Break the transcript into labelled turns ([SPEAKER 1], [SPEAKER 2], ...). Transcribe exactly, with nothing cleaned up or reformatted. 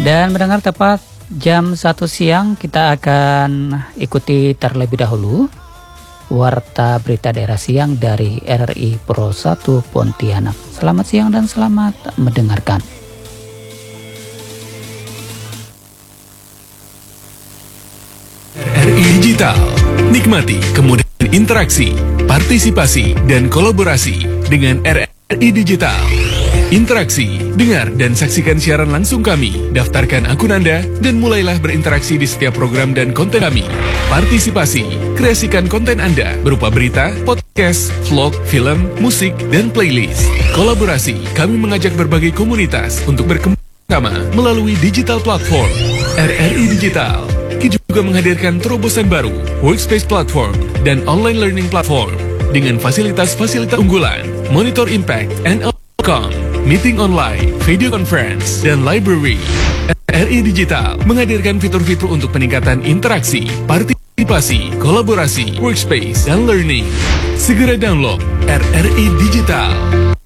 [SPEAKER 1] Dan mendengar tepat jam satu siang kita akan ikuti terlebih dahulu Warta Berita Daerah Siang dari R R I Pro satu Pontianak. Selamat siang dan selamat mendengarkan.
[SPEAKER 2] R R I Digital, nikmati kemudahan interaksi, partisipasi, dan kolaborasi dengan R R I Digital. Interaksi, dengar dan saksikan siaran langsung kami, daftarkan akun Anda, dan mulailah berinteraksi di setiap program dan konten kami. Partisipasi, kreasikan konten Anda berupa berita, podcast, vlog, film, musik, dan playlist. Kolaborasi, kami mengajak berbagai komunitas untuk berkembang bersama melalui digital platform. R R I Digital juga menghadirkan terobosan baru, workspace platform, dan online learning platform dengan fasilitas-fasilitas unggulan, monitor impact and outcome, meeting online, video conference, dan library. R R I Digital menghadirkan fitur-fitur untuk peningkatan interaksi, partisipasi, kolaborasi, workspace, dan learning. Segera download R R I Digital.